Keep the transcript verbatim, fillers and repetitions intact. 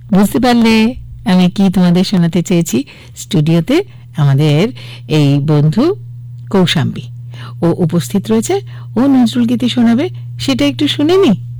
বুঝতে পারলে আমি কি তোমাদের শোনাতে চেয়েছি? স্টুডিওতে আমাদের এই বন্ধু কৌশাম্বী ও উপস্থিত রয়েছে, ও নজরুল গীতি শোনাবে, সেটা একটু শুনে নি।